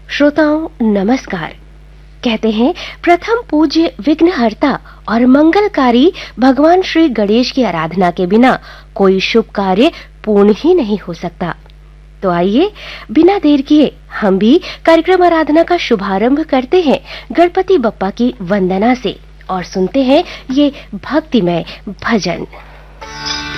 श्रोताओं नमस्कार। कहते हैं प्रथम पूज्य विघ्नहर्ता और मंगलकारी भगवान श्री गणेश की आराधना के बिना कोई शुभ कार्य पूर्ण ही नहीं हो सकता। तो आइए बिना देर किए हम भी कार्यक्रम आराधना का शुभारंभ करते हैं गणपति बप्पा की वंदना से और सुनते हैं ये भक्तिमय भजन।